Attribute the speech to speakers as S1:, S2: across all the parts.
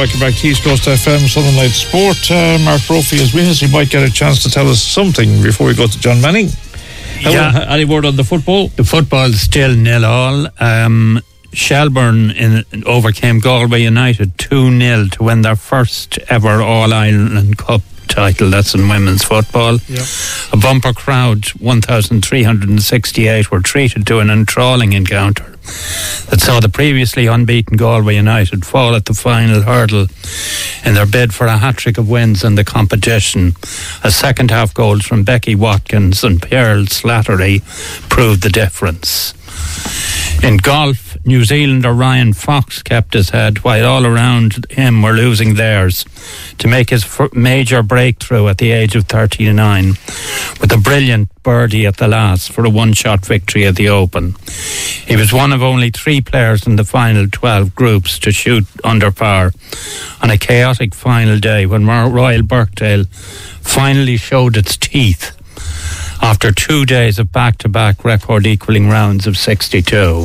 S1: welcome back to East Coast FM, Southern Light Sport. Mark Brophy is with us. He might get a chance to tell us something before we go to John Manning. Any word on the football?
S2: The football's still 0-0. Shelburne overcame Galway United 2-0 to win their first ever All-Ireland Cup title. That's in women's football.
S1: Yep.
S2: A bumper crowd, 1,368, were treated to an enthralling encounter that saw the previously unbeaten Galway United fall at the final hurdle in their bid for a hat-trick of wins in the competition. As second half goals from Becky Watkins and Pearl Slattery proved the difference. In golf, New Zealander Ryan Fox kept his head while all around him were losing theirs to make his major breakthrough at the age of 39 with a brilliant birdie at the last for a one-shot victory at the Open. He was one of only 3 players in the final 12 groups to shoot under par on a chaotic final day when Royal Birkdale finally showed its teeth after 2 days of back-to-back record-equalling rounds of 62.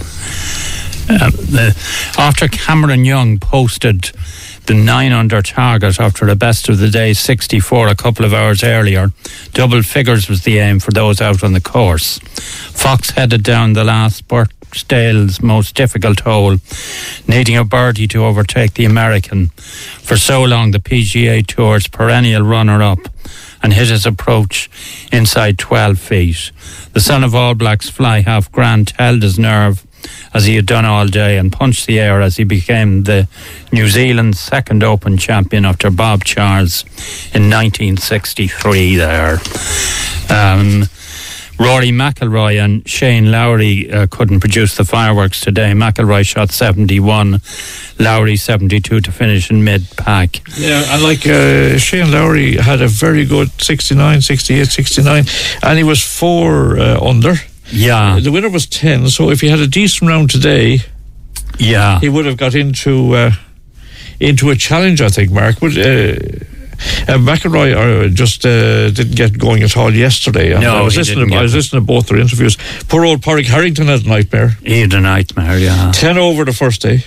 S2: After Cameron Young posted the 9-under target after a best of the day 64 a couple of hours earlier, double figures was the aim for those out on the course. Fox headed down the last Birkdale's most difficult hole, needing a birdie to overtake the American, for so long the PGA Tour's perennial runner-up, and hit his approach inside 12 feet. The son of All Blacks fly half Grant held his nerve as he had done all day and punched the air as he became the New Zealand's second Open champion after Bob Charles in 1963 there. Rory McIlroy and Shane Lowry couldn't produce the fireworks today. McIlroy shot 71, Lowry 72 to finish in mid-pack.
S1: Yeah, and Shane Lowry had a very good 69, 68, 69, and he was 4 under.
S2: Yeah.
S1: The winner was 10, so if he had a decent round today,
S2: yeah,
S1: he would have got into a challenge, I think, Mark. McIlroy just didn't get going at all yesterday.
S2: No,
S1: I was listening to both their interviews. Poor old Pádraig Harrington had a nightmare.
S2: He had a nightmare, yeah.
S1: 10 over the first day.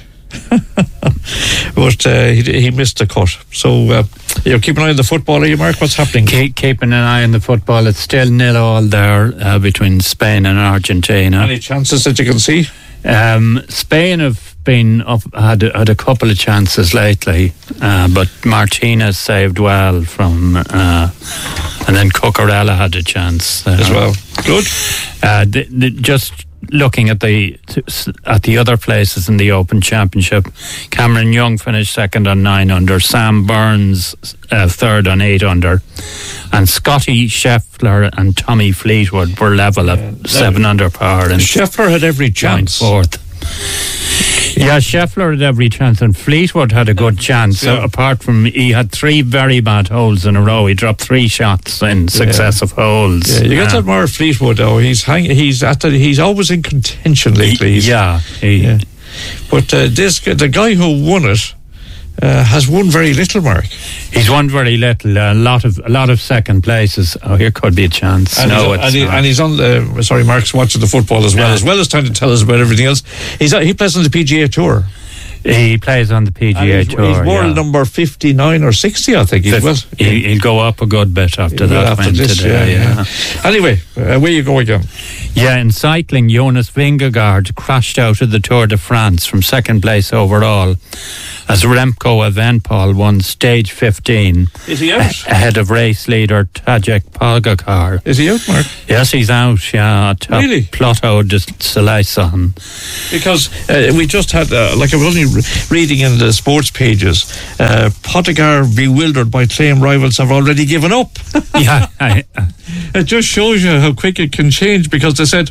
S1: But he missed the cut. So keep an eye on the football, are you, Mark? What's happening?
S2: Keeping an eye on the football. It's still 0-0 there between Spain and Argentina.
S1: Any chances that you can see?
S2: Spain have been had a couple of chances lately, but Martinez saved well from, and then Cucurella had a chance there
S1: as well. Good.
S2: Just looking at the other places in the Open Championship, Cameron Young finished second on 9 under, Sam Burns third on 8 under, and Scotty Scheffler and Tommy Fleetwood were level at 7 under par. And
S1: Scheffler had every chance.
S2: Fourth. Yeah, Scheffler had every chance, and Fleetwood had a good chance.
S1: Yeah.
S2: Apart from he had 3 very bad holes in a row. He dropped 3 shots in successive holes.
S1: Yeah, you got to admire Fleetwood though. He's always in contention lately. But the guy who won it has won very little, Mark.
S2: He's won very little. A lot of second places. Oh, here could be a chance.
S1: And he's on the. Sorry, Mark's watching the football as well as trying to tell us about everything else. He plays on the PGA Tour.
S2: He plays on the PGA Tour.
S1: He's world number 59 or 60, I think.
S2: He'll go up a good bit after that.
S1: After this,
S2: today,
S1: Anyway, where you go again?
S2: Yeah, in cycling, Jonas Vingegaard crashed out of the Tour de France from second place overall as Remco Evenepoel won stage 15.
S1: Is he out?
S2: Ahead of race leader Tadej Pogacar.
S1: Is he out, Mark?
S2: Yes, he's out, yeah.
S1: Really?
S2: Plateau de Soleilson.
S1: Because we just had, I was only reading in the sports pages, Pogacar bewildered by claim rivals have already given up.
S2: Yeah.
S1: It just shows you how quick it can change, because they said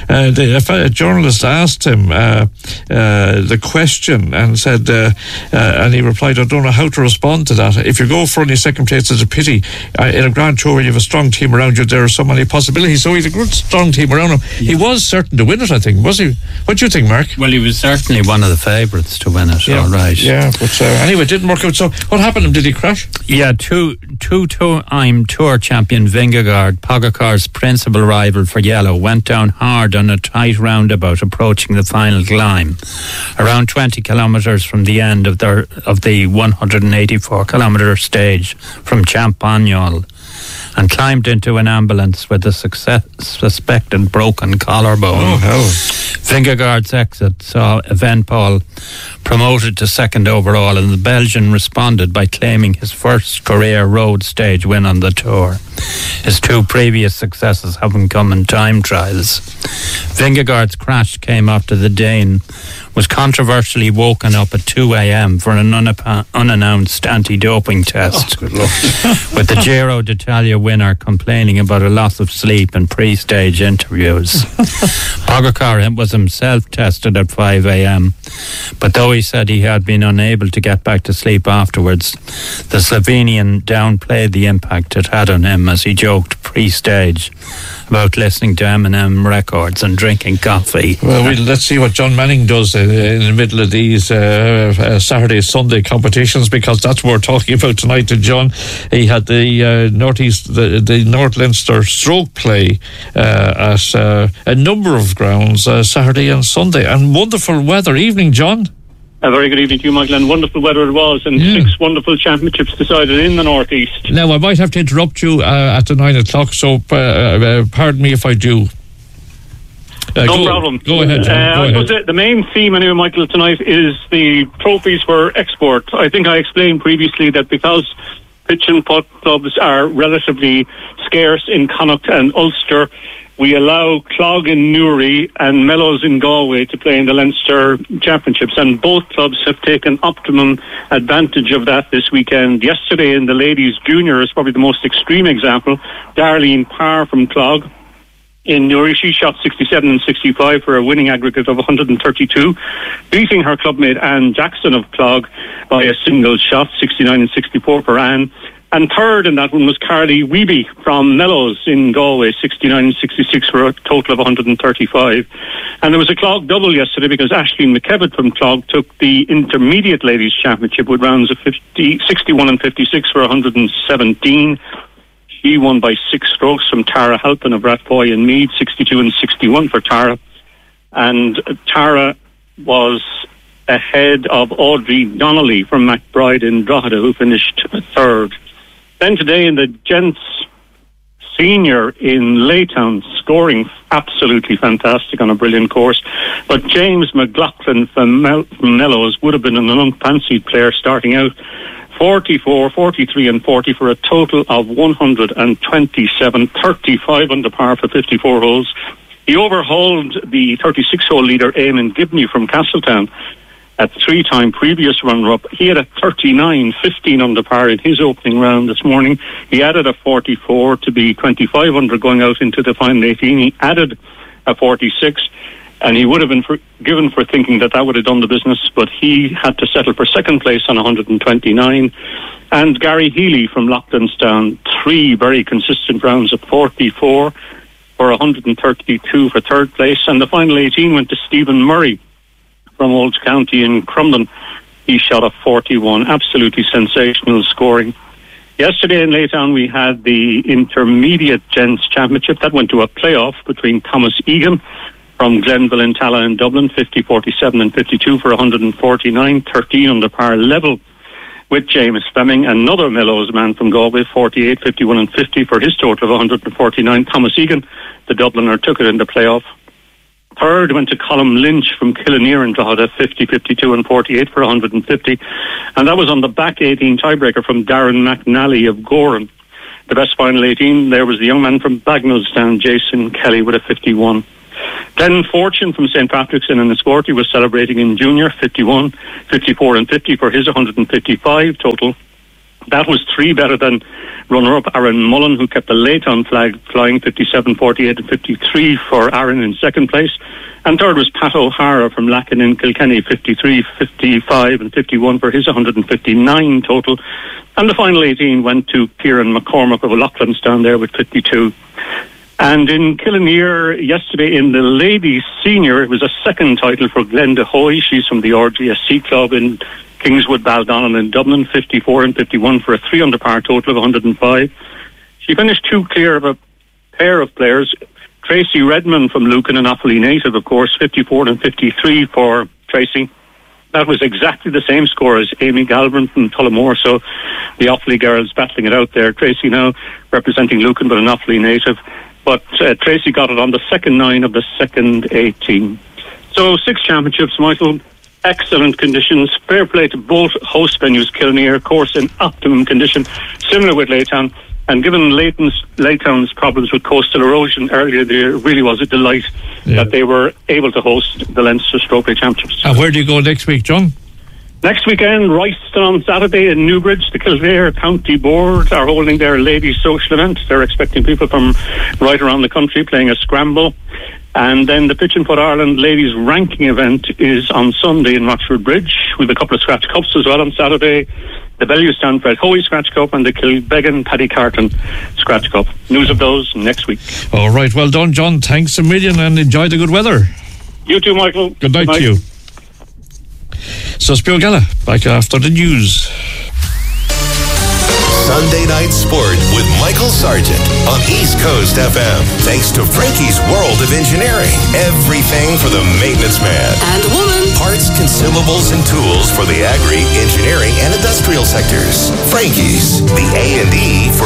S1: a journalist asked him the question and said and he replied, I don't know how to respond to that. If you go for only second place, it's a pity. In a Grand Tour, when you have a strong team around you, there are so many possibilities. So he's a good strong team around him. Yeah. He was certain to win it, I think, was he? What do you think, Mark?
S2: Well, he was certainly one of the favourites to win it. All right.
S1: Yeah, but anyway, it didn't work out. So what happened to him? Did he crash?
S2: Yeah, two-time Tour champion Vingegaard Pogacar's principal rival for yellow, went down hard on a tight roundabout approaching the final climb, around 20 kilometres from the end of the 184-kilometre stage from Champagnol, and climbed into an ambulance with a suspected broken collarbone. Vingegaard's exit saw Evenepoel promoted to second overall, and the Belgian responded by claiming his first career road stage win on the Tour, his two previous successes having come in time trials. Vingegaard's crash came after the Dane was controversially woken up at 2 a.m. for an unannounced anti-doping test, with the Giro d'Italia winner complaining about a loss of sleep in pre-stage interviews. Pogacar was himself tested at 5 a.m, but though he said he had been unable to get back to sleep afterwards, the Slovenian downplayed the impact it had on him as he joked pre-stage about listening to Eminem records and drinking coffee.
S1: Well, let's see what John Manning does in the middle of these Saturday, Sunday competitions, because that's what we're talking about tonight. And John, he had the North Leinster stroke play at a number of grounds Saturday and Sunday, and wonderful weather. Evening, John.
S3: A very good evening to you, Michael, and wonderful weather it was, and 6 wonderful championships decided in the northeast.
S1: Now, I might have to interrupt you at the 9 o'clock, so pardon me if I do.
S3: No problem.
S1: Go ahead, John. Go ahead.
S3: The main theme, anyway, Michael, tonight is the trophies for export. I think I explained previously that because pitch and putt clubs are relatively scarce in Connacht and Ulster, we allow Clog in Newry and Mellows in Galway to play in the Leinster Championships, and both clubs have taken optimum advantage of that this weekend. Yesterday in the ladies' junior is probably the most extreme example. Darlene Parr from Clog in Newry, she shot 67 and 65 for a winning aggregate of 132, beating her clubmate Anne Jackson of Clog by a single shot, 69 and 64 for Anne. And third in that one was Carly Weeby from Mellows in Galway, 69 and 66 for a total of 135. And there was a Clog double yesterday because Aisling McKevitt from Clog took the Intermediate Ladies Championship with rounds of 61 and 56 for 117. She won by 6 strokes from Tara Halpin of Rathboy and Mead, 62 and 61 for Tara. And Tara was ahead of Audrey Donnelly from McBride in Drogheda, who finished third. Then today in the gents senior in Laytown, scoring absolutely fantastic on a brilliant course. But James McLaughlin from Mellows would have been an unfancied player starting out. 44, 43 and 40 for a total of 127, 35 under par for 54 holes. He overhauled the 36-hole leader Eamon Gibney from Castletown, a 3-time previous runner-up. He had a 39, 15 under par in his opening round this morning. He added a 44 to be 25 under going out into the final 18. He added a 46, and he would have been forgiven for thinking that would have done the business, but he had to settle for second place on 129. And Gary Healy from Loughlinstown, 3 very consistent rounds of 44 for 132 for third place. And the final 18 went to Stephen Murray from Olds County in Crumlin. He shot a 41. Absolutely sensational scoring. Yesterday in Laytown we had the Intermediate Gents Championship. That went to a playoff between Thomas Egan from Glenville and Tala in Dublin, 50, 47 and 52 for 149, 13 under par level with James Fleming. Another Mellows man from Galway, 48, 51 and 50 for his total of 149. Thomas Egan, the Dubliner, took it in the playoff. Third went to Colm Lynch from Killinear in Drogheda, 50, 52 and 48 for 150. And that was on the back 18 tiebreaker from Darren McNally of Goran. The best final 18, there was the young man from Bagnallstown, Jason Kelly, with a 51. Glenn Fortune from St. Patrick's in Enniscorthy was celebrating in junior, 51, 54 and 50 for his 155 total. That was 3 better than runner-up Aaron Mullen, who kept the Layton flag flying, 57, 48 and 53 for Aaron in second place. And third was Pat O'Hara from Lacken in Kilkenny, 53, 55 and 51 for his 159 total. And the final 18 went to Kieran McCormack of Loughlinstown there with 52. And in Killinear yesterday in the ladies senior, it was a second title for Glenda Hoy. She's from the RGSC club in Kingswood Baldonnel in Dublin, 54 and 51 for a 3 under par total of 105. She finished 2 clear of a pair of players. Tracy Redmond from Lucan, an Offaly native, of course, 54 and 53 for Tracy. That was exactly the same score as Amy Galvin from Tullamore. So the Offaly girls battling it out there. Tracy now representing Lucan, but an Offaly native. But Tracy got it on the second 9 of the second 18. So 6 championships, Michael. Excellent conditions. Fair play to both host venues, Kilmere, course in optimum condition, similar with Laytown. And given Laytown's problems with coastal erosion earlier this year, it really was a delight that they were able to host the Leinster Stroke Play Championships.
S1: And where do you go next week, John?
S3: Next weekend, Royston on Saturday in Newbridge. The Kildare County Board are holding their ladies' social event. They're expecting people from right around the country playing a scramble. And then the Pitch and Putt Ireland ladies' ranking event is on Sunday in Rochford Bridge, with a couple of scratch cups as well on Saturday. The Bellew Stanford Hoey Scratch Cup and the Kilbeggan Paddy Carton Scratch Cup. News of those next week.
S1: All right, well done, John. Thanks a million and enjoy the good weather.
S3: You too, Michael.
S1: Good night to you. So Spio Gala, back after the news.
S4: Sunday Night Sport with Michael Sargent on East Coast FM. Thanks to Frankie's World of Engineering. Everything for the maintenance man.
S5: And woman.
S4: Parts, consumables, and tools for the agri, engineering, and industrial sectors. Frankie's, the A&E for